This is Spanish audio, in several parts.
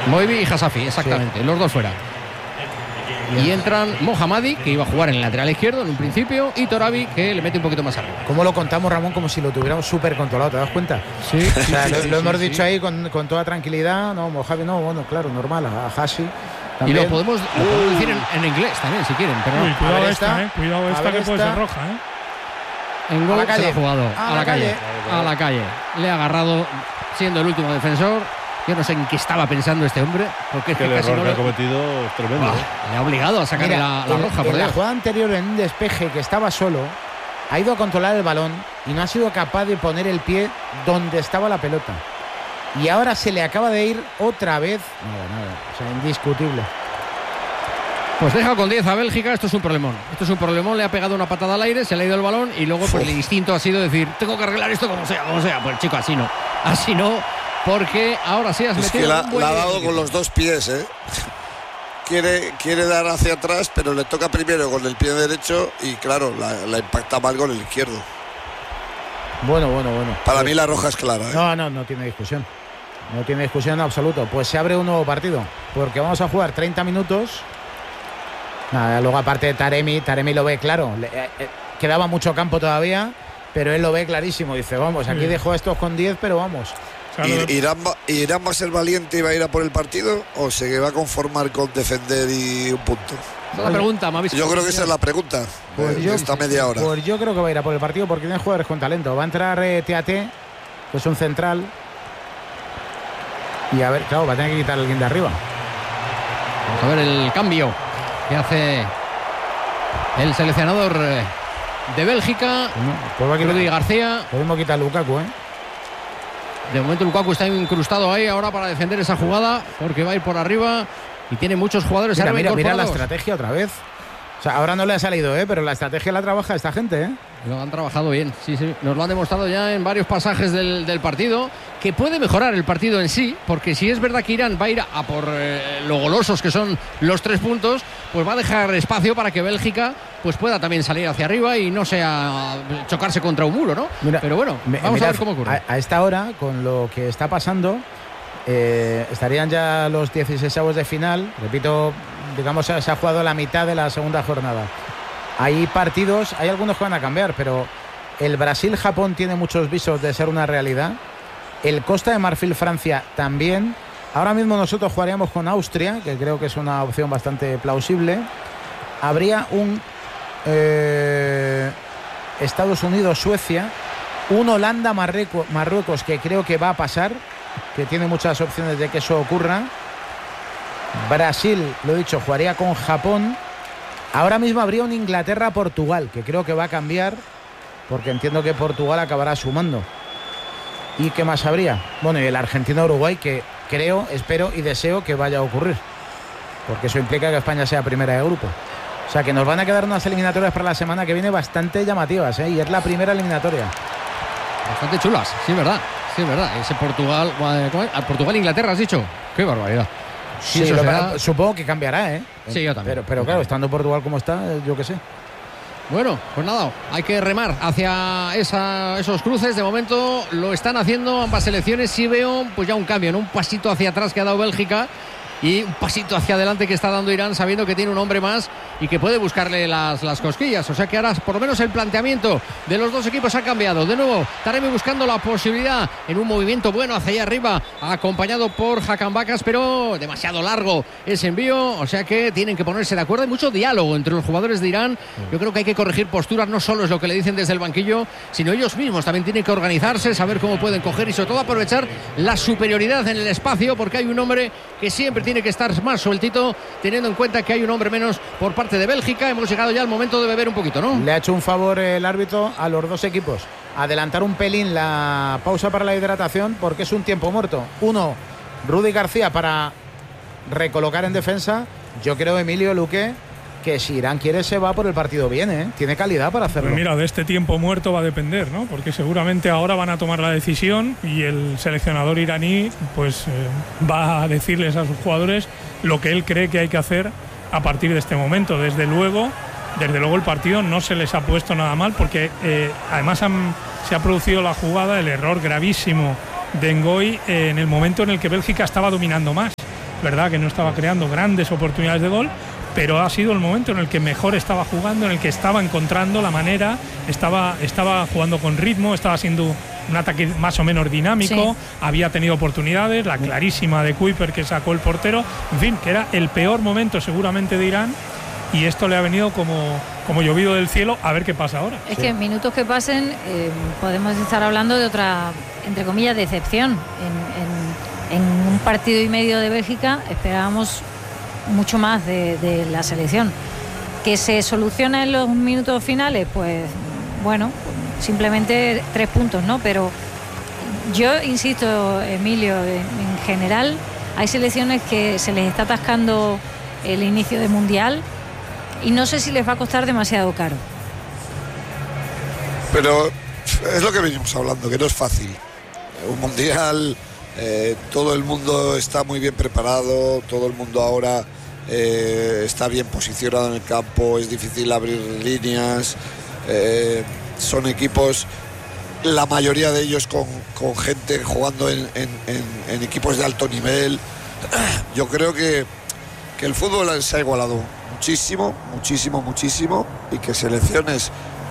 Moibi y Hasafi, exactamente, los dos fuera. Y entran Mohammadi, que iba a jugar en el lateral izquierdo en un principio, y Torabi, que le mete un poquito más arriba. ¿Cómo lo contamos, Ramón? Como si lo tuviéramos súper controlado, ¿te das cuenta? Sí. O sea, lo hemos dicho ahí con toda tranquilidad. No, Mohammadi, no, bueno, claro, normal. A Hashi también. Y lo podemos decir en inglés también, si quieren. Pero no. Cuidado esta que puede ser roja, En gol a la calle. se lo ha jugado. A la calle. Le ha agarrado siendo el último defensor. Yo no sé en qué estaba pensando este hombre, porque es que el casi error no que ha cometido es tremendo. le ha obligado a sacarle la roja. Por en la Dios. jugada anterior, en un despeje que estaba solo, ha ido a controlar el balón y no ha sido capaz de poner el pie donde estaba la pelota. Y ahora se le acaba de ir otra vez. Nada. O sea, indiscutible. Pues deja con 10 a Bélgica. Esto es un problemón. Le ha pegado una patada al aire, se le ha ido el balón y luego pues, el instinto ha sido decir, tengo que arreglar esto como sea. Pues chico, así no. Porque ahora sí has metido. Es que la ha dado con los dos pies, ¿eh? Quiere dar hacia atrás, pero le toca primero con el pie derecho y claro, la impacta mal con el izquierdo. Bueno. Para mí la roja es clara, ¿eh? No tiene discusión. No tiene discusión en absoluto. Pues se abre un nuevo partido, porque vamos a jugar 30 minutos. Nada, luego aparte de Taremi lo ve claro. Quedaba mucho campo todavía, pero él lo ve clarísimo. Dice, vamos, aquí dejo a estos con 10, pero vamos. ¿Irán va a ser valiente y va a ir a por el partido o se va a conformar con defender y un punto? La pregunta, yo creo que esa es la pregunta. Esta media hora. Pues yo creo que va a ir a por el partido porque tiene jugadores con talento. Va a entrar TAT, que es un central. Y a ver, claro, va a tener que quitar a alguien de arriba. Vamos a ver el cambio que hace el seleccionador de Bélgica. Rudy García. Podemos quitar a Lukaku, De momento Lukaku está incrustado ahí ahora para defender esa jugada porque va a ir por arriba y tiene muchos jugadores. Mira la estrategia otra vez. O sea, ahora no le ha salido, pero la estrategia la trabaja esta gente, Lo han trabajado bien, sí. Nos lo han demostrado ya en varios pasajes del partido, que puede mejorar el partido en sí, porque si es verdad que Irán va a ir a por lo golosos que son los 3 puntos, pues va a dejar espacio para que Bélgica pues pueda también salir hacia arriba y no sea chocarse contra un muro, ¿no? Pero bueno, vamos a ver cómo ocurre. A esta hora, con lo que está pasando, estarían ya los 16avos de final. Repito, digamos, se ha jugado la mitad de la segunda jornada. Hay partidos, hay algunos que van a cambiar, pero el Brasil-Japón tiene muchos visos de ser una realidad. El Costa de Marfil-Francia también. Ahora mismo nosotros jugaríamos con Austria, que creo que es una opción bastante plausible. Habría un Estados Unidos-Suecia, un Holanda-Marruecos, que creo que va a pasar, que tiene muchas opciones de que eso ocurra. Brasil, lo he dicho, jugaría con Japón. Ahora mismo habría un Inglaterra-Portugal, que creo que va a cambiar, porque entiendo que Portugal acabará sumando. ¿Y qué más habría? Bueno, y el Argentina-Uruguay, que creo, espero y deseo que vaya a ocurrir, porque eso implica que España sea primera de grupo. O sea que nos van a quedar unas eliminatorias para la semana que viene bastante llamativas, y es la primera eliminatoria. Bastante chulas, sí, verdad. Ese Portugal, Portugal-Inglaterra, has dicho. Qué barbaridad. Sí, supongo que cambiará, Sí, yo también. Pero claro, estando Portugal como está, yo qué sé. Bueno, pues nada, hay que remar hacia esos cruces. De momento lo están haciendo ambas selecciones. Sí veo pues ya un cambio, ¿no? Un pasito hacia atrás que ha dado Bélgica y un pasito hacia adelante que está dando Irán, sabiendo que tiene un hombre más y que puede buscarle las cosquillas. O sea que ahora por lo menos el planteamiento de los dos equipos ha cambiado. De nuevo, Taremi buscando la posibilidad en un movimiento bueno hacia allá arriba, acompañado por Hakan Bakas, pero demasiado largo ese envío. O sea que tienen que ponerse de acuerdo. Hay mucho diálogo entre los jugadores de Irán. Yo creo que hay que corregir posturas, no solo es lo que le dicen desde el banquillo, sino ellos mismos también tienen que organizarse, saber cómo pueden coger y sobre todo aprovechar la superioridad en el espacio, porque hay un hombre que siempre tiene que estar más sueltito, teniendo en cuenta que hay un hombre menos por parte de Bélgica. Hemos llegado ya al momento de beber un poquito, ¿no? Le ha hecho un favor el árbitro a los dos equipos, adelantar un pelín la pausa para la hidratación, porque es un tiempo muerto. Uno, Rudy García para recolocar en defensa. Yo creo, Emilio Luque, que si Irán quiere se va por el partido bien, tiene calidad para hacerlo. Pues mira, de este tiempo muerto va a depender, ¿no? Porque seguramente ahora van a tomar la decisión y el seleccionador iraní pues va a decirles a sus jugadores lo que él cree que hay que hacer a partir de este momento. Desde luego el partido no se les ha puesto nada mal, porque además se ha producido la jugada, el error gravísimo de Ngoy en el momento en el que Bélgica estaba dominando más. verdad que no estaba creando grandes oportunidades de gol, pero ha sido el momento en el que mejor estaba jugando, en el que estaba encontrando la manera, estaba jugando con ritmo, estaba siendo un ataque más o menos dinámico, sí. Había tenido oportunidades, la clarísima de Kuiper que sacó el portero, en fin, que era el peor momento seguramente de Irán, y esto le ha venido como llovido del cielo. A ver qué pasa ahora. Es que en minutos que pasen podemos estar hablando de otra, entre comillas, decepción. En un partido y medio de Bélgica esperábamos mucho más de la selección. ¿Que se soluciona en los minutos finales? Pues bueno, simplemente 3 puntos, ¿no? Pero yo insisto, Emilio, en general hay selecciones que se les está atascando el inicio de Mundial y no sé si les va a costar demasiado caro. Pero es lo que venimos hablando, que no es fácil. Un Mundial, todo el mundo está muy bien preparado, todo el mundo ahora está bien posicionado en el campo, es difícil abrir líneas, son equipos, la mayoría de ellos con gente jugando en equipos de alto nivel. Yo creo que el fútbol se ha igualado muchísimo, y que selecciones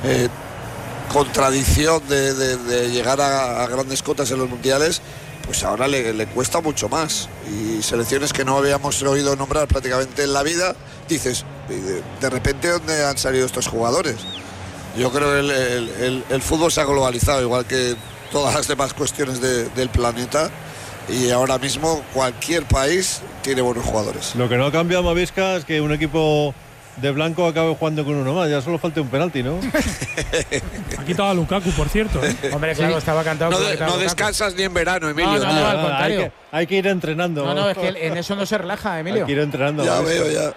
con tradición de llegar a grandes cotas en los mundiales, pues ahora le cuesta mucho más, y selecciones que no habíamos oído nombrar prácticamente en la vida, dices, de repente, ¿dónde han salido estos jugadores? Yo creo que el fútbol se ha globalizado, igual que todas las demás cuestiones del planeta, y ahora mismo cualquier país tiene buenos jugadores. Lo que no ha cambiado, Mavisca, es que un equipo de blanco acabe jugando con uno más. Ya solo falta un penalti, ¿no? Ha quitado a Lukaku, por cierto, ¿eh? Hombre, claro, estaba cantado. No descansas ni en verano, Emilio. No, al contrario. Hay que ir entrenando. No, es que en eso no se relaja, Emilio. Hay que ir entrenando. Ya veo, ya.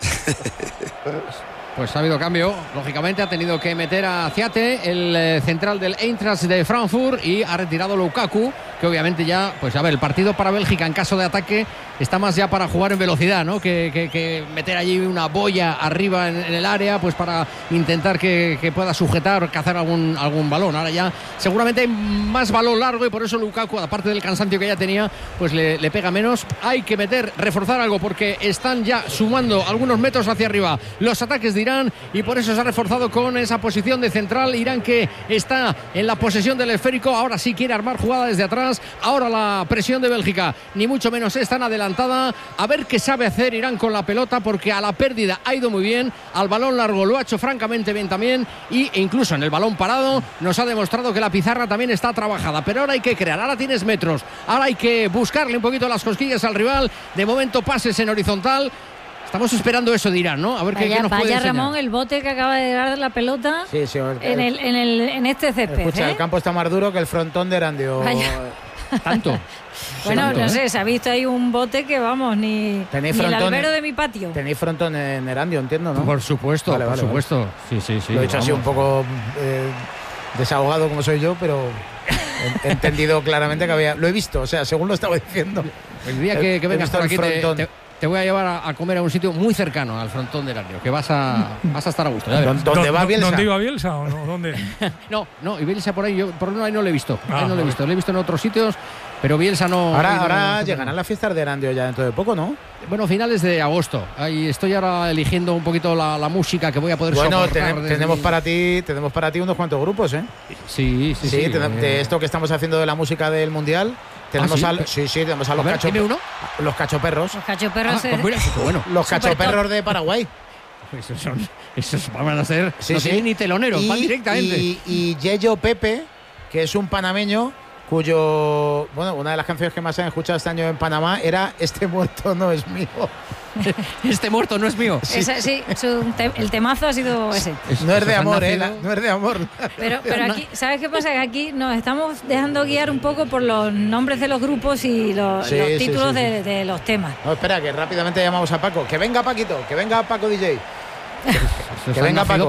Pues ha habido cambio, lógicamente ha tenido que meter a Ciate, el central del Eintracht de Frankfurt, y ha retirado Lukaku, que obviamente ya, pues a ver, el partido para Bélgica en caso de ataque está más ya para jugar en velocidad, ¿no? Que meter allí una boya arriba en el área, pues para intentar que pueda sujetar o cazar algún balón. Ahora ya seguramente hay más balón largo, y por eso Lukaku, aparte del cansancio que ya tenía, pues le pega menos. Hay que reforzar algo, porque están ya sumando algunos metros hacia arriba los ataques de Irán, y por eso se ha reforzado con esa posición de central. Irán, que está en la posesión del esférico, ahora sí quiere armar jugada desde atrás. Ahora la presión de Bélgica ni mucho menos es tan adelantada. A ver qué sabe hacer Irán con la pelota, porque a la pérdida ha ido muy bien, al balón largo lo ha hecho francamente bien también, e incluso en el balón parado nos ha demostrado que la pizarra también está trabajada. Pero ahora hay que crear, ahora tienes metros, ahora hay que buscarle un poquito las cosquillas al rival. De momento pases en horizontal. Estamos esperando eso de Irán, ¿no? A ver qué nos puede enseñar. Ramón, el bote que acaba de dar la pelota en este césped. Escucha, el campo está más duro que el frontón de Erandio. Tanto. Bueno, tanto, no sé, se ha visto ahí un bote que, vamos, ni el albero de mi patio. Tenéis frontón en Erandio, entiendo, ¿no? Por supuesto, vale, por supuesto. Vale. Sí. Lo he dicho así un poco desahogado como soy yo, pero he entendido claramente que había... Lo he visto, o sea, según lo estaba diciendo. El día que vengas por aquí te voy a llevar a comer a un sitio muy cercano al frontón del Erandio, que vas a estar a gusto. ¿Dónde va Bielsa? ¿Dónde iba Bielsa o no? ¿Dónde? no, y Bielsa por ahí, yo por lo menos ahí no lo he visto. Lo he visto en otros sitios, pero Bielsa no. Ahora llegarán las fiestas de Erandio ya dentro de poco, ¿no? Bueno, finales de agosto. Ahí estoy ahora eligiendo un poquito la música que voy a poder soportar. Tenemos para ti unos cuantos grupos, ¿eh? Sí. De esto que estamos haciendo de la música del Mundial. Tenemos tenemos a los cachoperros. Los cachoperros. Los cachoperros. Bueno. Los cachoperros de Paraguay. Esos van a ser. No tienen ni teloneros, van directamente. Y Yello Pepe, que es un panameño cuyo. Bueno, una de las canciones que más han escuchado este año en Panamá era Este muerto no es mío. Este muerto no es mío. El temazo ha sido ese. No es de amor, no es de amor. Pero aquí, ¿sabes qué pasa? Que aquí nos estamos dejando guiar un poco por los nombres de los grupos y los títulos de los temas. No, espera, que rápidamente llamamos a Paco. Que venga Paquito, que venga Paco DJ. Que venga Paco.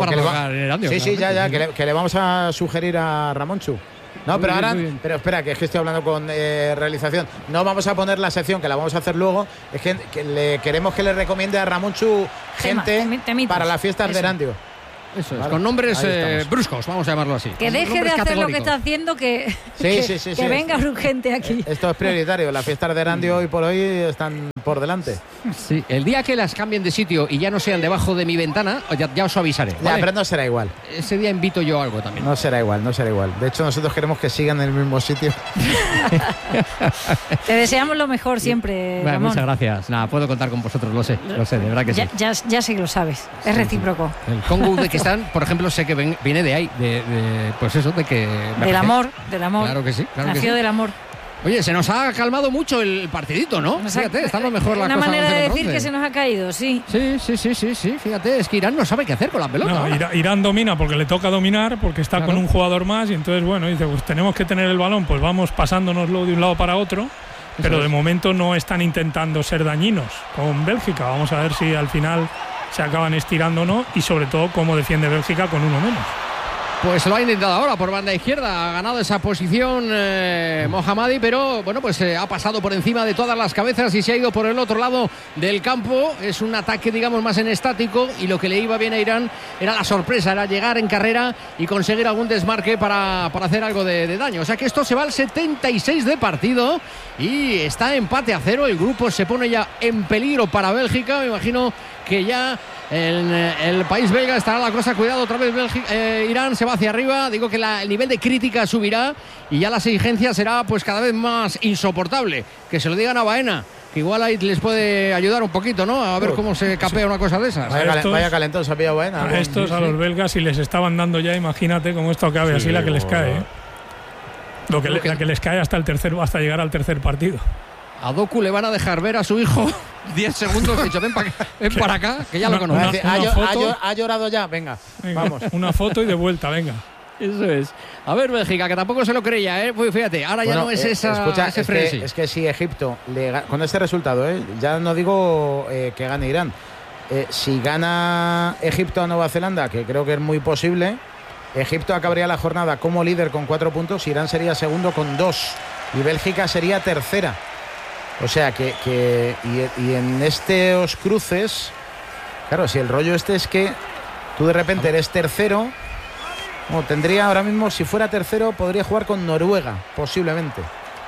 Que le vamos a sugerir a Ramonchu. No, pero ahora, pero espera, que es que estoy hablando con realización. No vamos a poner la sección, que la vamos a hacer luego. Es que queremos que le recomiende a Ramonchu gente para las fiestas de Erandio. Eso es, con nombres bruscos, vamos a llamarlo así. Que deje de hacer lo que está haciendo, que venga urgente aquí. Esto es prioritario. Las fiestas de Erandio hoy por hoy están por delante. Sí, el día que las cambien de sitio y ya no sean debajo de mi ventana, ya os avisaré. Ya, ¿vale? pero no será igual. Ese día invito yo algo también. No será igual. De hecho, nosotros queremos que sigan en el mismo sitio. Te deseamos lo mejor siempre, Bueno, Ramón. muchas gracias. Nada, puedo contar con vosotros, lo sé, de verdad que sí. Ya sé que lo sabes, es recíproco. El Congo Uzbekistán, por ejemplo, sé que viene de ahí, pues eso, de que... Del amor. Claro que sí. Nació del amor. Oye, se nos ha calmado mucho el partidito, ¿no? Fíjate, está lo mejor la cosa. Una manera de decir 11-11. que se nos ha caído, sí. Sí. Fíjate, es que Irán no sabe qué hacer con la pelota. No, Irán domina porque le toca dominar, porque está Claro. con un jugador más y entonces, bueno, dice, pues tenemos que tener el balón, pues vamos pasándonoslo de un lado para otro, pero de momento no están intentando ser dañinos con Bélgica. Vamos a ver si al final se acaban estirando o no y sobre todo cómo defiende Bélgica con uno menos. Pues lo ha intentado ahora por banda izquierda, ha ganado esa posición Mohammadi, pero bueno, pues ha pasado por encima de todas las cabezas y se ha ido por el otro lado del campo. Es un ataque, digamos, más en estático y lo que le iba bien a Irán era la sorpresa, era llegar en carrera y conseguir algún desmarque para hacer algo de daño. O sea que esto se va al 76 de partido y está empate a 0. El grupo se pone ya en peligro para Bélgica. Me imagino que ya en el país belga estará la cosa. Cuidado, otra vez Irán se va hacia arriba. Digo que el nivel de crítica subirá y ya la exigencia será pues cada vez más insoportable. Que se lo digan a Baena, que igual ahí les puede ayudar un poquito, ¿no? A ver cómo se capea una cosa de esas. Vaya calentón se ha pillado Baena. A estos, a los belgas, si les estaban dando ya, imagínate cómo esto acabe así la que les cae. La que les cae hasta llegar al tercer partido. A Doku le van a dejar ver a su hijo 10 segundos. He dicho, ven para acá, que ya lo conoces. ¿Ha llorado ya? Venga, vamos. Una foto y de vuelta, venga. Eso es. A ver, Bélgica, que tampoco se lo creía, ¿eh? Pues fíjate, ahora ya no es ese frenesí. Es que si Egipto, con este resultado, ya no digo que gane Irán, si gana Egipto a Nueva Zelanda, que creo que es muy posible, Egipto acabaría la jornada como líder con 4 puntos, Irán sería segundo con 2 y Bélgica sería tercera. O sea que en estos cruces, claro, si el rollo es que tú de repente eres tercero, tendría ahora mismo, si fuera tercero, podría jugar con Noruega, posiblemente.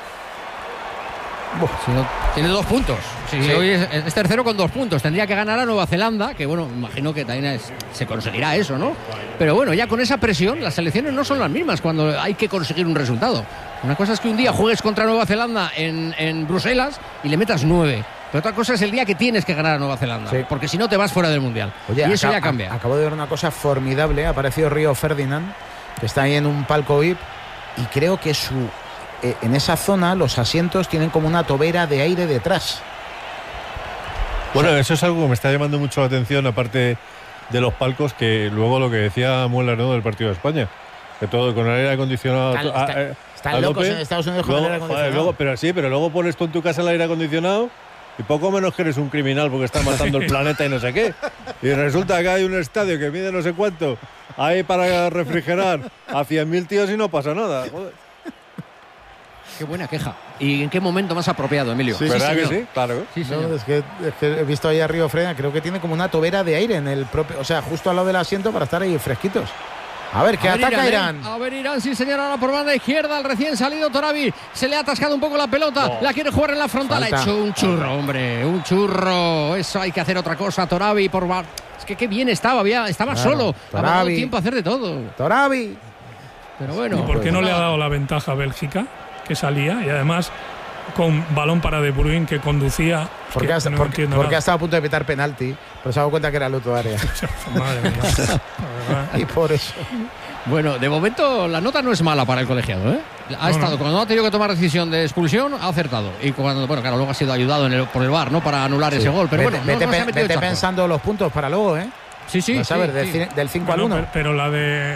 Tiene 2 puntos. Sí. Hoy es tercero con 2 puntos. Tendría que ganar a Nueva Zelanda, que bueno, imagino que también se conseguirá eso, ¿no? Pero bueno, ya con esa presión, las selecciones no son las mismas cuando hay que conseguir un resultado. Una cosa es que un día juegues contra Nueva Zelanda en Bruselas y le metas 9. Pero otra cosa es el día que tienes que ganar a Nueva Zelanda, porque si no te vas fuera del Mundial. Oye, y eso ya cambia. Acabo de ver una cosa formidable. Ha aparecido Río Ferdinand, que está ahí en un palco VIP, y creo que en esa zona los asientos tienen como una tobera de aire detrás. Bueno, eso es algo que me está llamando mucho la atención, aparte de los palcos, que luego lo que decía Mueller, ¿no?, del partido de España, que todo con el aire acondicionado. Están locos en Estados Unidos con el aire acondicionado. Pero luego pones tú en tu casa el aire acondicionado y poco menos que eres un criminal porque estás matando el planeta y no sé qué. Y resulta que hay un estadio que mide no sé cuánto ahí para refrigerar a 100.000 tíos y no pasa nada. Joder. Qué buena queja. ¿Y en qué momento más apropiado, Emilio? Sí, ¿verdad que sí? Claro. Sí, no, es que he visto ahí a Río Ferdinand, creo que tiene como una tobera de aire en el propio, o sea, justo al lado del asiento para estar ahí fresquitos. A ver, que ataca Irán. A ver, Irán, sí, señor, ahora por banda izquierda, el recién salido Torabi. Se le ha atascado un poco la pelota. La quiere jugar en la frontal. Ha hecho un churro, hombre. Un churro. Eso hay que hacer otra cosa. Torabi por bar. Es que qué bien estaba solo. Ha dado tiempo a hacer de todo. Torabi. Pero bueno. ¿Y por qué no le ha dado la ventaja a Bélgica, que salía? Y además con balón para De Bruyne, que conducía. Porque ha estado a punto de pitar penalti, pero se ha dado cuenta que era el otro área. Madre mía. Y por eso. Bueno, de momento la nota no es mala para el colegiado, ¿eh? Cuando ha tenido que tomar decisión de expulsión, ha acertado. Y cuando, bueno, claro, luego ha sido ayudado por el VAR, ¿no?, para anular ese gol. Pero vete pensando los puntos para luego, ¿eh? Sí. Vas a ver, del 5 al 1. Pero la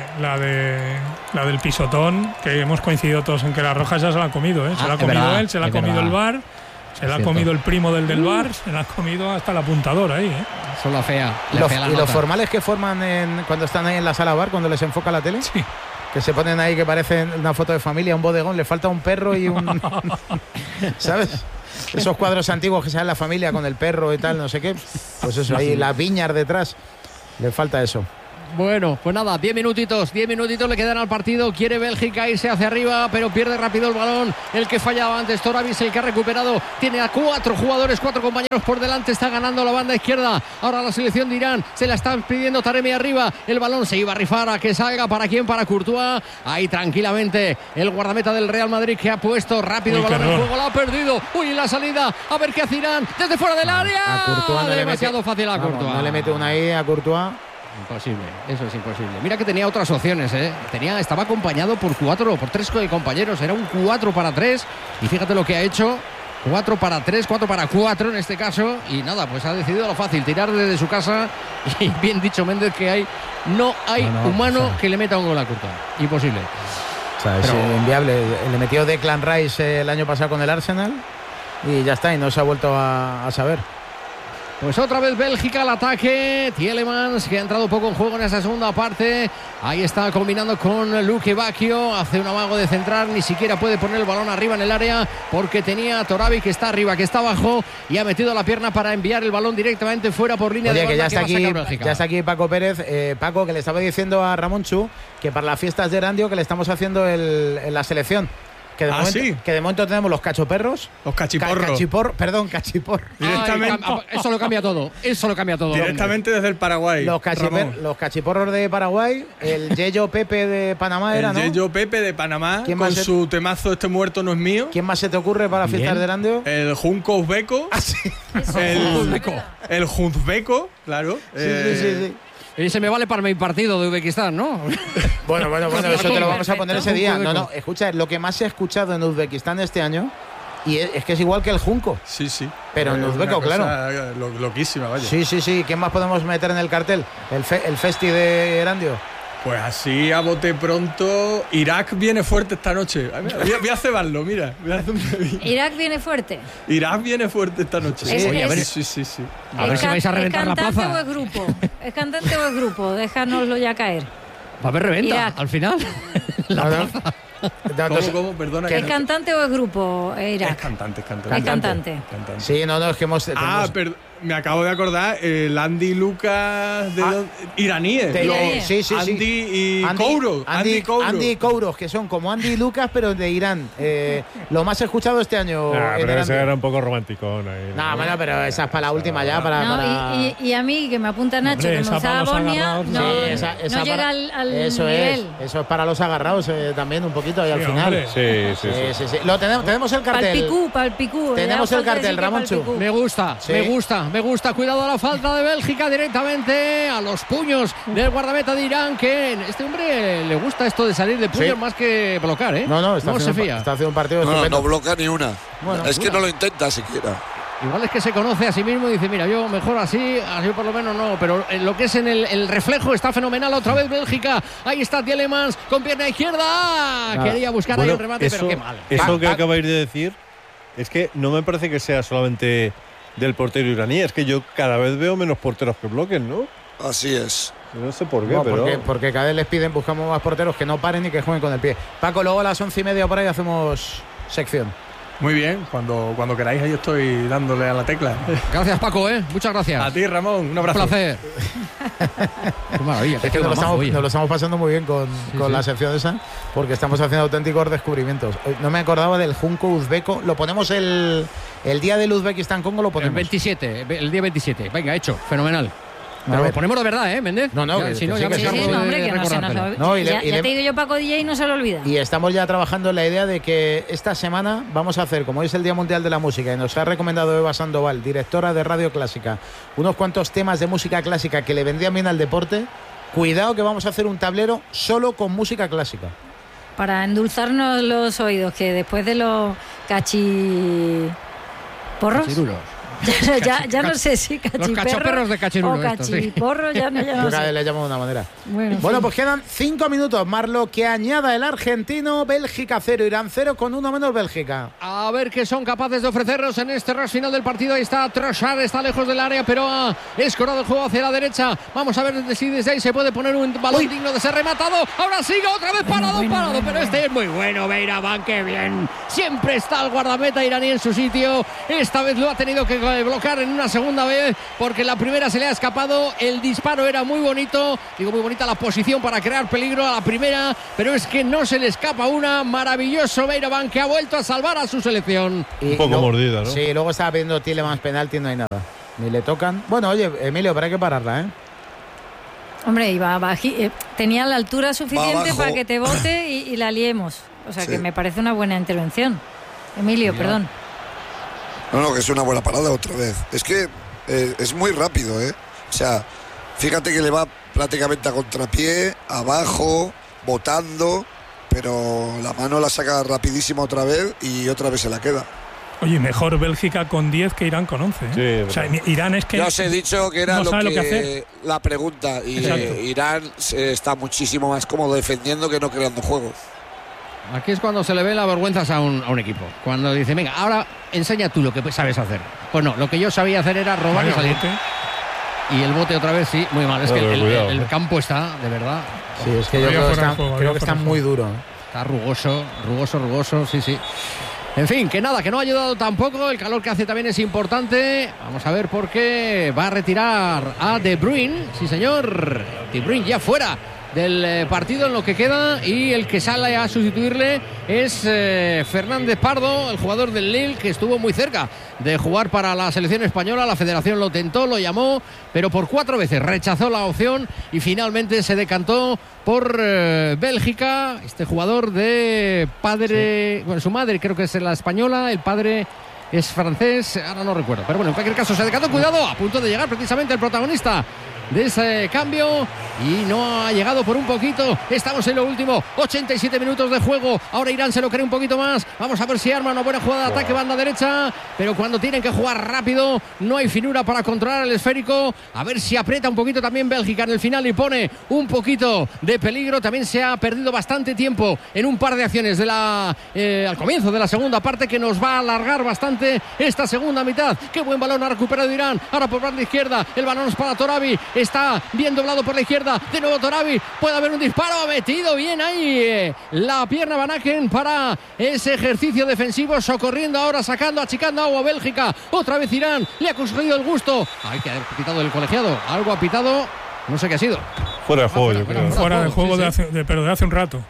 del pisotón, que hemos coincidido todos en que la roja ya se la ha comido, ¿eh? Se la ha comido él, se la ha comido el VAR, se la ha comido el primo del VAR, se la ha comido hasta el apuntador ahí, ¿eh? Son la fea. Y los formales que forman cuando están ahí en la sala VAR, cuando les enfoca la tele. Sí. Que se ponen ahí que parecen una foto de familia, un bodegón, le falta un perro y un... ¿Sabes? Esos cuadros antiguos que salen la familia con el perro y tal, no sé qué. Pues eso, ahí las viñas detrás. Le falta eso. Bueno, pues nada, 10 minutitos le quedan al partido. Quiere Bélgica irse hacia arriba, pero pierde rápido el balón. El que fallaba antes, Toravis, el que ha recuperado. Tiene a 4 jugadores, 4 compañeros por delante. Está ganando la banda izquierda. Ahora la selección de Irán se la está pidiendo Taremi arriba. El balón se iba a rifar a que salga. ¿Para quién? Para Courtois. Ahí tranquilamente el guardameta del Real Madrid que ha puesto rápido el balón en juego. Lo ha perdido. Uy, la salida. A ver qué hace Irán desde fuera del área. A Courtois no demasiado fácil a Courtois. No le mete una ahí a Courtois. Imposible, eso es imposible. Mira que tenía otras opciones, ¿eh? Estaba acompañado por 3 compañeros. Era un 4 para 3. Y fíjate lo que ha hecho. 4 para 3, 4 para 4 en este caso. Y nada, pues ha decidido lo fácil, tirar desde su casa. Y bien dicho Méndez que no hay humano que le meta un gol a Courtois. Imposible. O sea, es inviable. Le metió Declan Rice el año pasado con el Arsenal. Y ya está, y no se ha vuelto a saber. Pues otra vez Bélgica al ataque. Tielemans, que ha entrado poco en juego en esa segunda parte. Ahí está combinando con Luke Bacchio. Hace un amago de centrar. Ni siquiera puede poner el balón arriba en el área porque tenía a Torabi, que está arriba, que está abajo. Y ha metido la pierna para enviar el balón directamente fuera por línea de banda. Que ya está aquí Paco Pérez. Paco, que le estaba diciendo a Ramonchu que para las fiestas de Erandio que le estamos haciendo en la selección. Que de momento tenemos los cachoperros. Los cachiporros. Cachiporro. Directamente. Eso lo cambia todo. Directamente desde el Paraguay. Los cachiporros de Paraguay. El Yeyo Pepe de Panamá era, ¿no? El Yeyo Pepe de Panamá. Con su temazo Este muerto no es mío. ¿Quién más se te ocurre para fiestas de Erandio? El Junco Uzbeco. El Juzbeco, claro. Sí. Y se me vale para mi partido de Uzbekistán, ¿no? Bueno, eso te lo vamos a poner ese día. No, escucha, lo que más se ha escuchado en Uzbekistán este año, y es que es igual que el Junco. Sí. Pero en uzbeco, claro. Loquísima, vaya. Sí. ¿Quién más podemos meter en el cartel? El Festi de Erandio. Pues así, a bote pronto, Irak viene fuerte esta noche. Voy a cebarlo, mira. ¿Irak viene fuerte? Irak viene fuerte esta noche. Sí. Oye, a ver, sí. A ver si vais a reventar la plaza. ¿Es cantante o es grupo? Déjanoslo ya caer. Va a haber reventa Irak. al final. La plaza. ¿Cómo? Perdona. ¿Es cantante o es grupo, Irak? Es cantante. Es cantante. Sí, es que hemos... Me acabo de acordar, el Andy Lucas de iraníes. Sí. Andy y Kouros. Andy y Kouros, que son como Andy y Lucas, pero de Irán. Lo más escuchado este año. Pero ese era un poco romántico. Bueno, pero esa es para la última ya. Y a mí, que me apunta Nacho, que me usaba Bosnia, no llega al nivel. Eso es para los agarrados también, un poquito ahí al final. Sí. Tenemos el cartel. Palpicú. Tenemos el cartel, Ramonchu. Me gusta. Cuidado a la falta de Bélgica directamente a los puños del guardameta de Irán, que este hombre le gusta esto de salir de puños más que bloquear, ¿eh? No se fía. Está haciendo un partido estupendo. No bloquea ni una. Que no lo intenta siquiera. Igual es que se conoce a sí mismo y dice, mira, yo mejor así por lo menos no. Pero lo que es en el reflejo está fenomenal. Otra vez Bélgica. Ahí está Tielemans con pierna izquierda. Quería buscar ahí un remate, pero qué mal. Eso que acabáis de decir es que no me parece que sea solamente del portero iraní, es que yo cada vez veo menos porteros que bloquen, ¿no? Así es. No sé por qué, pero... Porque cada vez les piden, buscamos más porteros que no paren y que jueguen con el pie. Paco, luego a las 11:30 por ahí hacemos sección. Muy bien, cuando queráis ahí estoy dándole a la tecla. Gracias, Paco, muchas gracias. A ti, Ramón, un abrazo. Un placer. Qué maravilla. Es que nos lo estamos pasando muy bien con la sección esa, porque estamos haciendo auténticos descubrimientos. No me acordaba del Junco uzbeco. Lo ponemos el día del Uzbekistán Congo, lo ponemos. El día 27. Venga, hecho, fenomenal. Pero lo ponemos de verdad, Méndez. No, ya te digo yo, Paco DJ, no se lo olvida. Y estamos ya trabajando en la idea de que esta semana vamos a hacer, como es el Día Mundial de la Música, y nos ha recomendado Eva Sandoval, directora de Radio Clásica, unos cuantos temas de música clásica que le vendrían bien al deporte. Cuidado que vamos a hacer un tablero solo con música clásica. Para endulzarnos los oídos, que después de los cachiporros... Ya no sé si cachiperros. Los cachoperros de cachirulo. O cachiporros, ya no sé. Cada vez le llamo de una manera. Bueno, pues quedan 5 minutos, Marlo, que añada el argentino. Bélgica 0, Irán 0, con uno menos Bélgica. A ver qué son capaces de ofrecernos en este ras final del partido. Ahí está Trossard, está lejos del área, pero ha escorado el juego hacia la derecha. Vamos a ver si desde ahí se puede poner un balón digno de ser rematado. Ahora sigue otra vez parado. Pero este es muy bueno, Beiraban, qué bien. Siempre está el guardameta iraní en su sitio. Esta vez lo ha tenido que bloquear en una segunda vez, porque la primera se le ha escapado. El disparo era muy bonito, digo muy bonita la posición para crear peligro a la primera, pero es que no se le escapa una. Maravilloso Beiraban, que ha vuelto a salvar a su selección. Un poco mordida, ¿no? Sí, luego estaba pidiendo Tielemans penalti y no hay nada. Ni le tocan. Bueno, oye, Emilio, pero hay que pararla, ¿eh? Hombre, iba tenía la altura suficiente para que te bote y la liemos. O sea, que me parece una buena intervención. Emilio, perdón. No, que es una buena parada otra vez. Es que es muy rápido, ¿eh? O sea, fíjate que le va prácticamente a contrapié, abajo, botando, pero la mano la saca rapidísima otra vez y otra vez se la queda. Oye, mejor Bélgica con 10 que Irán con 11. ¿eh? Sí, o sea, Irán es que... Ya os he dicho que era no lo que la pregunta. Y Irán está muchísimo más cómodo defendiendo que no creando juego. Aquí es cuando se le ve la vergüenza a un equipo. Cuando dice, venga, ahora enseña tú lo que sabes hacer. Pues no, lo que yo sabía hacer era robar y salir. Y el bote otra vez, sí, muy mal. Es que el campo está, de verdad. Sí, es que yo creo que está muy duro. Está rugoso, sí. En fin, que nada, que no ha ayudado tampoco. El calor que hace también es importante. Vamos a ver por qué va a retirar a De Bruyne. Sí, señor. De Bruyne ya fuera del partido en lo que queda, y el que sale a sustituirle es Fernández Pardo, el jugador del Lille, que estuvo muy cerca de jugar para la selección española. La federación lo tentó, lo llamó, pero por 4 veces rechazó la opción y finalmente se decantó por Bélgica. Este jugador de padre, bueno, su madre creo que es la española, el padre es francés, ahora no recuerdo, pero bueno, en cualquier caso se decantó. Cuidado, a punto de llegar precisamente el protagonista de ese cambio y no ha llegado por un poquito. Estamos en lo último, 87 minutos de juego. Ahora Irán se lo cree un poquito más. Vamos a ver si arma una buena jugada de ataque, banda derecha, pero cuando tienen que jugar rápido no hay finura para controlar el esférico. A ver si aprieta un poquito también Bélgica en el final y pone un poquito de peligro. También se ha perdido bastante tiempo en un par de acciones de al comienzo de la segunda parte, que nos va a alargar bastante esta segunda mitad. Qué buen balón ha recuperado Irán. Ahora por banda izquierda, el balón es para Torabi. Está bien doblado por la izquierda. De nuevo Torabi. Puede haber un disparo. Ha metido bien ahí la pierna Van Aken para ese ejercicio defensivo. Socorriendo ahora, sacando, achicando agua Bélgica. Otra vez Irán. Le ha conseguido el gusto. Hay que haber pitado el colegiado. Algo ha pitado. No sé qué ha sido. Fuera de juego, yo creo. Fuera de juego, sí. Pero de hace un rato.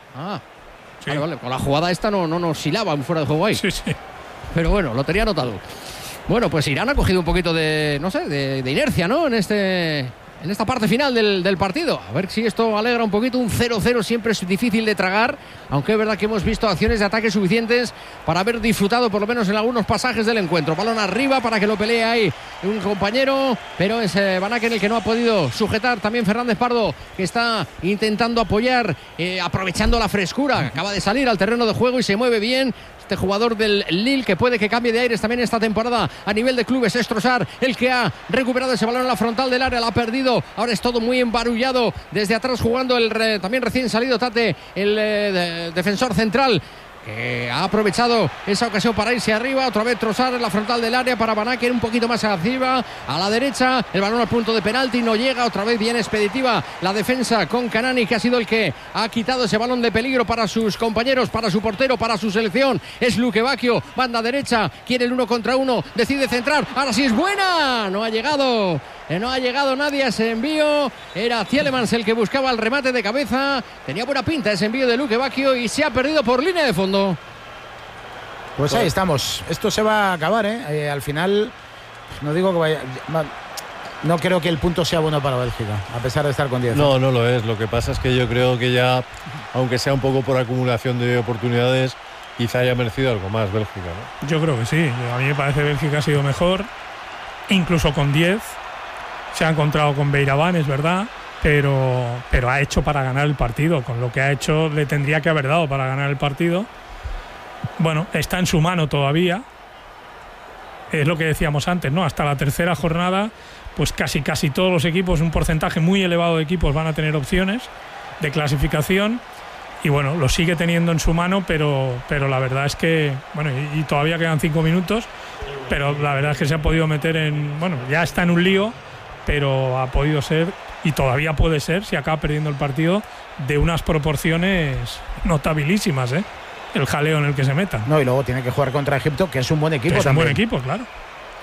Sí. Vale. Con la jugada esta no nos hilaba un fuera de juego ahí. Sí. Pero bueno, lo tenía anotado. Bueno, pues Irán ha cogido un poquito de, no sé, de inercia, ¿no? En esta parte final del partido. A ver si esto alegra un poquito. Un 0-0 siempre es difícil de tragar, aunque es verdad que hemos visto acciones de ataque suficientes para haber disfrutado por lo menos en algunos pasajes del encuentro. Balón arriba para que lo pelee ahí un compañero, pero es Van Aken el que no ha podido sujetar. También Fernández Pardo, que está intentando apoyar, aprovechando la frescura. Acaba de salir al terreno de juego y se mueve bien. Este jugador del Lille, que puede que cambie de aires también esta temporada a nivel de clubes, es Trossard, el que ha recuperado ese balón en la frontal del área, la ha perdido. Ahora es todo muy embarullado desde atrás, jugando el también recién salido Tate, el defensor central, que ha aprovechado esa ocasión para irse arriba. Otra vez Trossard en la frontal del área para Van Aken, un poquito más arriba a la derecha, el balón al punto de penalti, no llega. Otra vez bien expeditiva la defensa con Kanani, que ha sido el que ha quitado ese balón de peligro para sus compañeros, para su portero, para su selección. Es Luque Bacchio, banda derecha, quiere el 1 contra 1, decide centrar, ahora sí es buena, no ha llegado nadie a ese envío. Era Tielemans el que buscaba el remate de cabeza. Tenía buena pinta ese envío de Luque Bacchio y se ha perdido por línea de fondo. Pues ahí estamos. Esto se va a acabar, ¿eh? Al final, no digo que vaya. No creo que el punto sea bueno para Bélgica, a pesar de estar con 10. No lo es. Lo que pasa es que yo creo que ya, aunque sea un poco por acumulación de oportunidades, quizá haya merecido algo más Bélgica, ¿no? Yo creo que sí. A mí me parece que Bélgica ha sido mejor, incluso con 10. Se ha encontrado con Beiraban, es verdad, pero ha hecho para ganar el partido. Con lo que ha hecho le tendría que haber dado para ganar el partido. Bueno, está en su mano todavía. Es lo que decíamos antes, ¿no? Hasta la tercera jornada, pues casi todos los equipos, un porcentaje muy elevado de equipos van a tener opciones de clasificación. Y bueno, lo sigue teniendo en su mano, pero la verdad es que, bueno, y todavía quedan 5 minutos, pero la verdad es que se ha podido meter bueno, ya está en un lío, pero ha podido ser, y todavía puede ser, si acaba perdiendo el partido, de unas proporciones notabilísimas, el jaleo en el que se meta. No, y luego tiene que jugar contra Egipto, que es un buen equipo. Es un buen equipo, claro.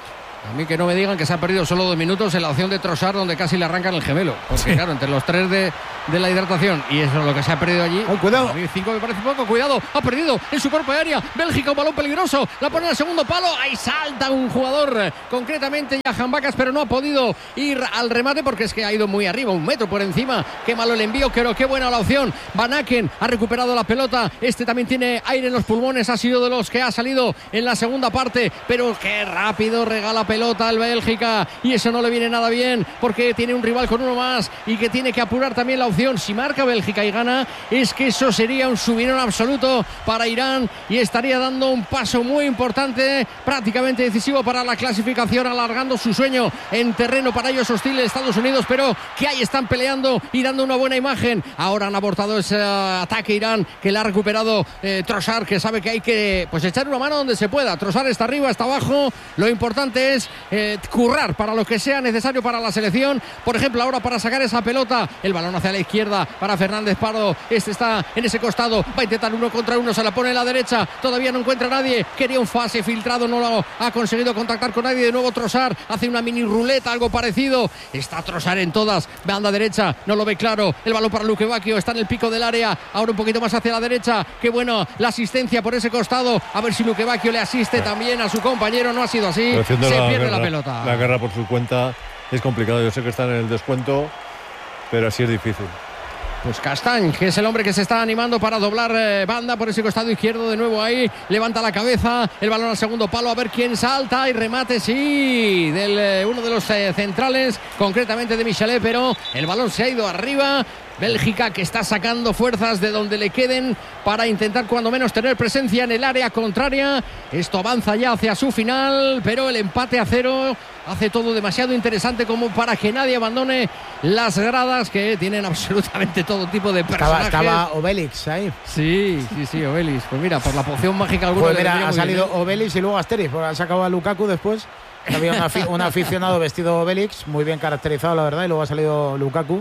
A mí que no me digan que se ha perdido solo 2 minutos en la opción de Trossard, donde casi le arrancan el gemelo. Porque claro, entre los 3 de la hidratación y eso es lo que se ha perdido allí. ¡Oh, cuidado! A mí 5 me parece poco. Cuidado, ha perdido en su cuerpo de área. Bélgica, un balón peligroso. La pone al segundo palo. Ahí salta un jugador, concretamente Jahan Bacas, pero no ha podido ir al remate porque es que ha ido muy arriba, 1 metro por encima. Qué malo el envío, pero qué buena la opción. Van Aken ha recuperado la pelota. Este también tiene aire en los pulmones. Ha sido de los que ha salido en la segunda parte, pero qué rápido regala pelota al Bélgica. Y eso no le viene nada bien porque tiene un rival con uno más y que tiene que apurar también la opción. Si marca Bélgica y gana, es que eso sería un subidón absoluto para Irán y estaría dando un paso muy importante, prácticamente decisivo para la clasificación, alargando su sueño en terreno para ellos hostil de Estados Unidos, pero que ahí están peleando y dando una buena imagen. Ahora han abortado ese ataque Irán, que le ha recuperado Trossard, que sabe que hay que echar una mano donde se pueda. Trossard está arriba, está abajo. Lo importante es currar para lo que sea necesario para la selección. Por ejemplo, ahora para sacar esa pelota, el balón hacia la izquierda para Fernández Pardo. Este está en ese costado, va a intentar 1 contra 1, se la pone en la derecha, todavía no encuentra a nadie. Quería un pase filtrado, no lo ha conseguido contactar con nadie. De nuevo Trossard hace una mini ruleta, algo parecido. Está Trossard en todas, banda derecha, no lo ve claro. El balón para Luque Bacchio, está en el pico del área, ahora un poquito más hacia la derecha. Qué bueno la asistencia por ese costado, a ver si Luque Bacchio le asiste también a su compañero. No ha sido así, se pierde la pelota. La guerra por su cuenta es complicado. Yo sé que están en el descuento, pero así es difícil. Pues Castañ, que es el hombre que se está animando para doblar banda por ese costado izquierdo. De nuevo ahí, levanta la cabeza, el balón al segundo palo, a ver quién salta. Y remate, sí, del uno de los centrales, concretamente de Michelet, pero el balón se ha ido arriba. Bélgica, que está sacando fuerzas de donde le queden para intentar cuando menos tener presencia en el área contraria. Esto avanza ya hacia su final, pero el empate a 0 hace todo demasiado interesante como para que nadie abandone las gradas, que tienen absolutamente todo tipo de personajes. Estaba Obelix ahí. Sí, Obelix. Pues mira, por la poción mágica alguno pues mira, le ha salido bien, ¿eh? Obelix y luego Asterix, porque han sacado a Lukaku después. Había un aficionado vestido Obelix, muy bien caracterizado, la verdad, y luego ha salido Lukaku.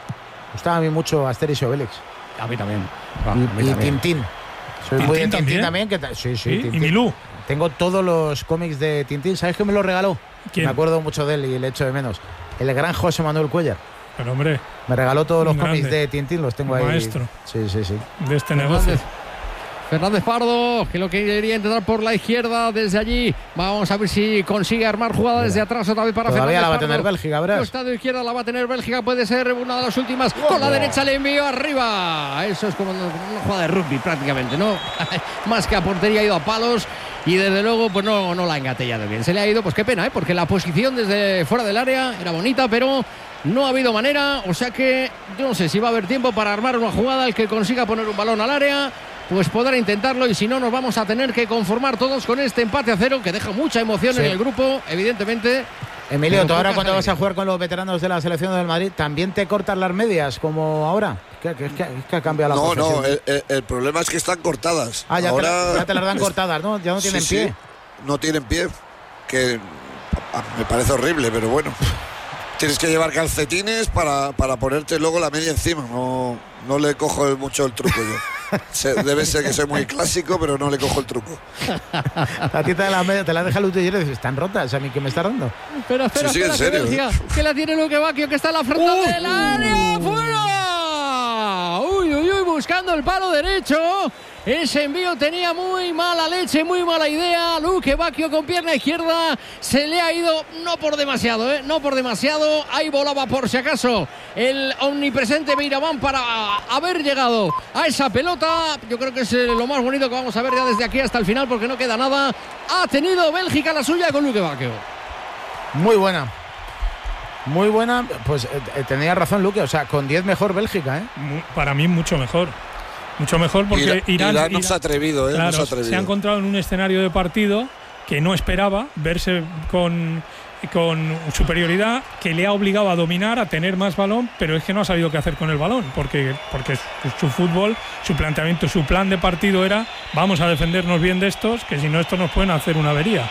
Me gustaba a mí mucho Asterix y Obelix. A mí también. Y Tintín. Soy muy de Tintín también. Sí, Tintín. Y Milú. Tengo todos los cómics de Tintín. ¿Sabes quién me lo regaló? ¿Quién? Me acuerdo mucho de él y le echo de menos. El gran José Manuel Cuellar. Pero hombre, me regaló todos los un cómics grande. de Tintín, los tengo ahí. Maestro. Sí. De este negocio. Fernández Pardo, que lo quería intentar por la izquierda desde allí. Vamos a ver si consigue armar jugadas desde atrás otra vez para Todavía Fernández la va a Pardo. tener Bélgica, verás. Costado izquierda la va a tener Bélgica, puede ser una de las últimas. Con la derecha le envió arriba. Eso es como una jugada de rugby prácticamente, ¿no? Más que a portería, ha ido a palos. Y desde luego pues no la ha engatellado bien. Se le ha ido, pues qué pena, porque la posición desde fuera del área era bonita, pero no ha habido manera. O sea que yo no sé si va a haber tiempo para armar una jugada. El que consiga poner un balón al área pues podrá intentarlo, y si no nos vamos a tener que conformar todos con este empate a 0 que deja mucha emoción en el grupo, evidentemente. Emilio, tú ahora cuando vas a jugar con los veteranos de la selección del Madrid, ¿también te cortan las medias como ahora? ¿Qué ha cambiado la posición? No, el problema es que están cortadas. Ya, ahora ya te las dan cortadas, ¿no? Ya no tienen pie. Sí, no tienen pie, que me parece horrible, pero bueno. Tienes que llevar calcetines para ponerte luego la media encima. No le cojo mucho el truco yo. Debe ser que soy muy clásico, pero no le cojo el truco. A ti te la deja el utillero y dices, están rotas, a mí que me está dando. Espera, sí, en serio. Que la tiene Luque Bacchio, que está en la frontal del área. ¡Fuera! Uy, buscando el palo derecho. Ese envío tenía muy mala leche, muy mala idea. Luque Bacchio con pierna izquierda. Se le ha ido, no por demasiado, no por demasiado. Ahí volaba por si acaso el omnipresente Beiramán para haber llegado a esa pelota. Yo creo que es lo más bonito que vamos a ver ya desde aquí hasta el final, porque no queda nada. Ha tenido Bélgica la suya con Luque Bacchio. Muy buena. Muy buena. Pues tenía razón Luque, o sea, con 10 mejor Bélgica, ¿eh? Para mí mucho mejor. Mucho mejor porque Irán no se ha atrevido, claro, no se ha atrevido. Se ha encontrado en un escenario de partido que no esperaba, verse con superioridad, que le ha obligado a dominar, a tener más balón, pero es que no ha sabido qué hacer con el balón, porque su fútbol, su planteamiento, su plan de partido era: vamos a defendernos bien de estos, que si no, estos nos pueden hacer una avería.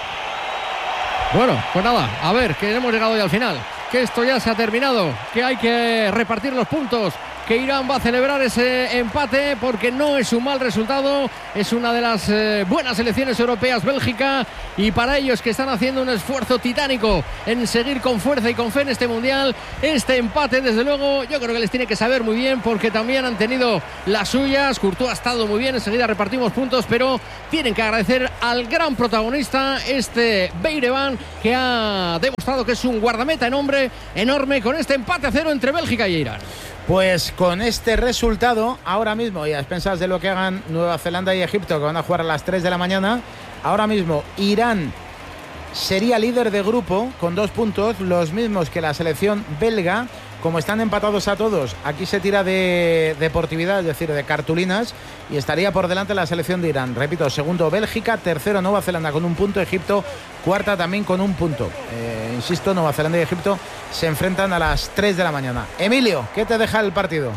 Bueno, pues nada, a ver, que hemos llegado ya al final, que esto ya se ha terminado, que hay que repartir los puntos, que Irán va a celebrar ese empate porque no es un mal resultado, es una de las buenas selecciones europeas Bélgica, y para ellos que están haciendo un esfuerzo titánico en seguir con fuerza y con fe en este Mundial, este empate desde luego yo creo que les tiene que saber muy bien, porque también han tenido las suyas. Courtois ha estado muy bien, enseguida repartimos puntos, pero tienen que agradecer al gran protagonista, este Beirevan, que ha demostrado que es un guardameta enorme con este empate a 0 entre Bélgica y Irán. Pues con este resultado, ahora mismo, y a expensas de lo que hagan Nueva Zelanda y Egipto, que van a jugar a las 3 de la mañana, ahora mismo Irán sería líder de grupo con 2 puntos, los mismos que la selección belga. Como están empatados a todos, aquí se tira de deportividad, es decir, de cartulinas, y estaría por delante la selección de Irán. Repito, segundo Bélgica, tercero Nueva Zelanda con 1 punto, Egipto cuarta también con 1 punto. Insisto, Nueva Zelanda y Egipto se enfrentan a las 3 de la mañana. Emilio, ¿qué te deja el partido?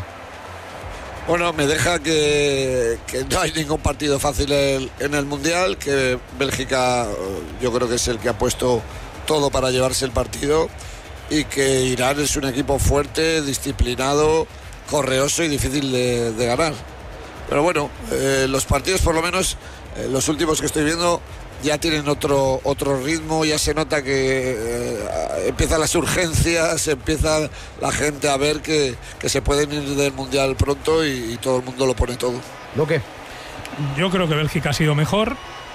Bueno, me deja que no hay ningún partido fácil en el Mundial, que Bélgica yo creo que es el que ha puesto todo para llevarse el partido, y que Irán es un equipo fuerte, disciplinado, correoso y difícil de ganar. Pero bueno, los partidos, por lo menos los últimos que estoy viendo, ya tienen otro ritmo. Ya se nota que empiezan las urgencias, empieza la gente a ver que se pueden ir del Mundial pronto, y todo el mundo lo pone todo. ¿Lo que? Yo creo que Bélgica ha sido mejor,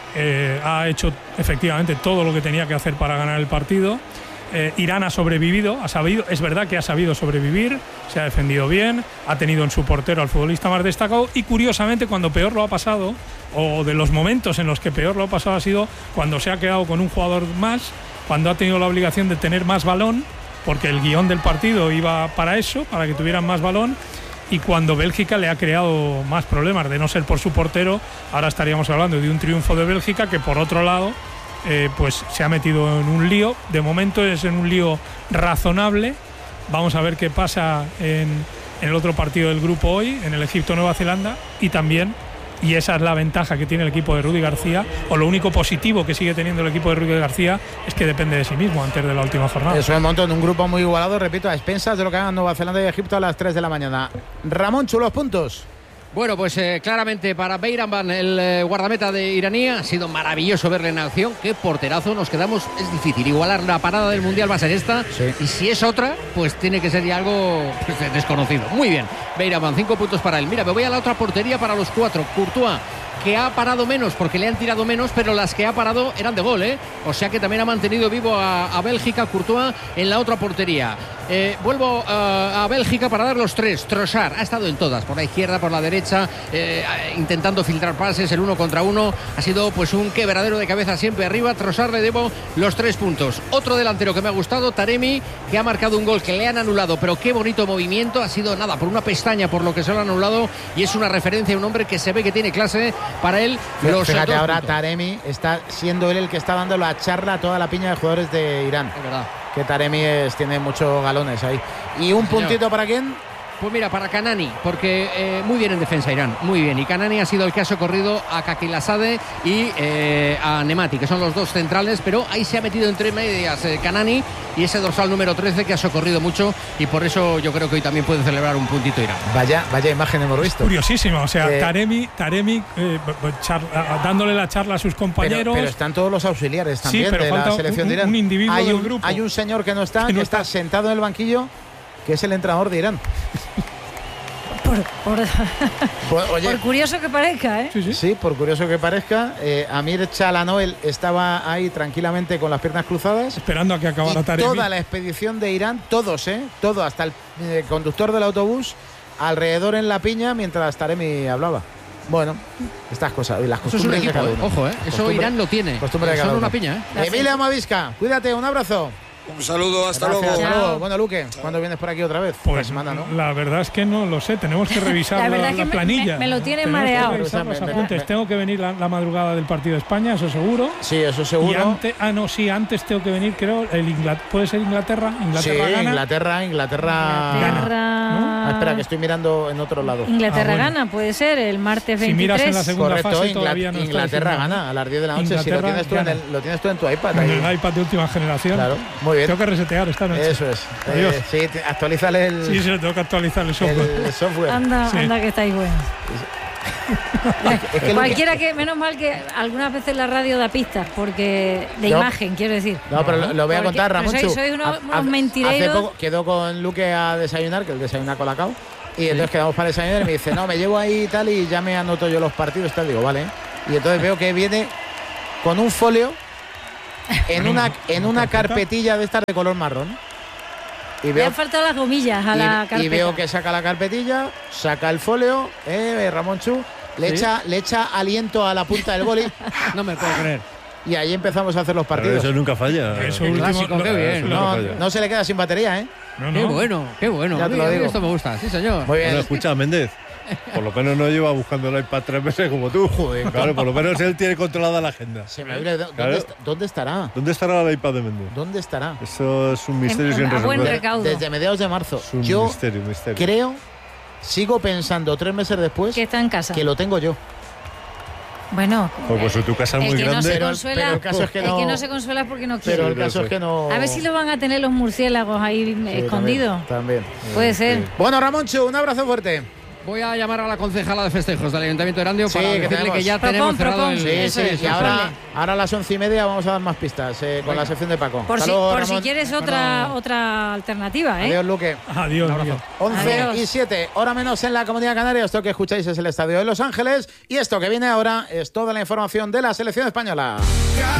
ha hecho efectivamente todo lo que tenía que hacer para ganar el partido. Irán ha sobrevivido, es verdad que ha sabido sobrevivir, se ha defendido bien, ha tenido en su portero al futbolista más destacado, y curiosamente cuando peor lo ha pasado, o de los momentos en los que peor lo ha pasado, ha sido cuando se ha quedado con un jugador más, cuando ha tenido la obligación de tener más balón, porque el guión del partido iba para eso, para que tuvieran más balón, y cuando Bélgica le ha creado más problemas. De no ser por su portero, ahora estaríamos hablando de un triunfo de Bélgica, que por otro lado pues se ha metido en un lío. De momento es en un lío razonable. Vamos a ver qué pasa en el otro partido del grupo hoy, en el Egipto-Nueva Zelanda, y también, y esa es la ventaja que tiene el equipo de Rudi García, o lo único positivo que sigue teniendo el equipo de Rudi García, es que depende de sí mismo antes de la última jornada. Eso es un montón, un grupo muy igualado, repito, a expensas de lo que hagan Nueva Zelanda y Egipto a las 3 de la mañana. Ramón, chulos puntos. Bueno, pues claramente para Beiranban, el guardameta de iraní, ha sido maravilloso verle en acción. Qué porterazo, nos quedamos, es difícil igualar. La parada del Mundial va a ser esta, sí. Y si es otra, pues tiene que ser ya algo desconocido. Muy bien, Beiranban, 5 puntos para él. Mira, me voy a la otra portería para los 4. Courtois, que ha parado menos porque le han tirado menos, pero las que ha parado eran de gol, o sea que también ha mantenido vivo a Bélgica. Courtois en la otra portería. Vuelvo a Bélgica para dar los 3. Trossard ha estado en todas, por la izquierda, por la derecha, intentando filtrar pases, el 1 contra 1. Ha sido pues un quebradero de cabeza siempre arriba. Trossard le debo los 3 puntos. Otro delantero que me ha gustado, Taremi, que ha marcado un gol que le han anulado, pero qué bonito movimiento. Ha sido nada, por una pestaña por lo que se lo han anulado, y es una referencia a un hombre que se ve que tiene clase. Para él, fíjate, ahora Taremi está siendo él el que está dando la charla a toda la piña de jugadores de Irán. Es verdad. Que Taremi tiene muchos galones ahí. ¿Y un puntito para quién? Pues mira, para Kanani, porque muy bien en defensa Irán, muy bien. Y Kanani ha sido el que ha socorrido a Kakilasade y a Nemati, que son los dos centrales, pero ahí se ha metido entre medias Kanani y ese dorsal número 13 que ha socorrido mucho, y por eso yo creo que hoy también puede celebrar un puntito Irán. Vaya imagen hemos visto. Curiosísima, o sea, Taremi dándole la charla a sus compañeros. Pero están todos los auxiliares también, sí, de la selección de Irán. Un individuo del grupo. Hay un señor que no está sentado en el banquillo, que es el entrenador de Irán. Por curioso que parezca, ¿eh? Sí, por curioso que parezca. Amir Chalanoel estaba ahí tranquilamente con las piernas cruzadas, esperando a que acabara Taremi. Toda la expedición de Irán, todos, todo, hasta el conductor del autobús, alrededor en la piña mientras Taremi hablaba. Bueno, estas cosas y las costumbres eso es un equipo, de cada uno. Ojo, eso Irán lo tiene. Son una piña, Emilia Amavisca, cuídate, un abrazo. Un saludo, hasta Gracias, luego. Hasta luego. Bueno, Luque, ¿cuándo vienes por aquí otra vez? Pues semana, ¿no? La verdad es que no lo sé, tenemos que revisar la planilla. Me lo tiene mareado. Tengo que venir la madrugada del partido de España, eso seguro. Sí, eso seguro. Y antes tengo que venir, creo, ¿puede ser Inglaterra? Inglaterra gana. Inglaterra gana. Espera, que estoy mirando en otro lado. Inglaterra gana, puede ser, el martes 23. Si miras en la segunda fase, Inglaterra gana a las 10 de la noche. Si lo tienes tú en tu iPad. En el iPad de última generación. Claro, muy bien. Tengo que resetear esta noche. Eso es. Sí, actualízale el. Sí, tengo que actualizar el software. El software. Anda que estáis buenos. Es que Cualquiera que, menos mal que algunas veces la radio da pistas, porque de No. imagen, quiero decir. No, pero lo voy a Porque- contar, pero Ramonchu. sois unos Hace mentireiros. poco quedó con Luque a desayunar, que él desayuna Colacao. Y entonces quedamos para desayunar y me dice, no, me llevo ahí y tal, y ya me anoto yo los partidos, tal. Digo, vale. Y entonces veo que viene con un folio en una carpetilla de estas de color marrón. Y Le veo, han faltado las gomillas a la carpeta. y veo que saca la carpetilla, saca el folio, Ramonchu, le echa aliento a la punta del boli No me puedo creer. y ahí empezamos a hacer los Pero partidos. eso nunca falla. Eso Qué último, clásico, qué bien. eso No, falla. no se le queda sin batería, ¿eh? No, Qué no. bueno, qué bueno. Ya te lo A mí digo. esto me gusta, sí, señor. Muy bien. Bueno, escucha, Méndez. Por lo menos no lleva buscando el iPad 3 meses como tú. Joder. Claro, por lo menos él tiene controlada la agenda. Se me olvida, Claro. ¿dónde estará? ¿Dónde estará el iPad de Méndez? ¿Dónde estará? Eso es un misterio sin a buen resolver. recaudo. Desde mediados de marzo. Es un Yo misterio. creo, sigo pensando 3 meses después Que está en casa. que lo tengo yo. Bueno, Pues tu casa es el muy que no grande. se Pero- consuela, pero el caso es que no- se consuela es porque no Pero quiere. el caso es que no. A ver si lo van a tener los murciélagos ahí Sí, escondidos. También. Puede ser. Bueno, Ramonchu, un abrazo fuerte. Voy a llamar a la concejala de festejos del Ayuntamiento de Erandio Sí, para que decirle tenemos. que ya tenemos cerrado Propón. el... Sí, Eso sí, es, y ahora a las 11:30 vamos a dar más pistas con la sección de Paco. Por, Hasta si, luego, por Ramón. si quieres otra alternativa, ¿eh? Adiós, Luque. Adiós. Miguel. 11:07, hora menos en la Comunidad Canaria. Esto que escucháis es el Estadio de Los Ángeles. Y esto que viene ahora es toda la información de la selección española.